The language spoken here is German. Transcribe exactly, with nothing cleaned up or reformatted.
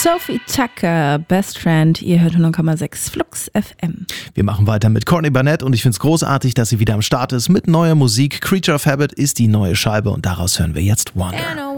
Sophie Tucker, Best Friend, ihr hört hundert Komma sechs Flux F M. Wir machen weiter mit Courtney Barnett und ich finde es großartig, dass sie wieder am Start ist mit neuer Musik. Creature of Habit ist die neue Scheibe und daraus hören wir jetzt Wonder.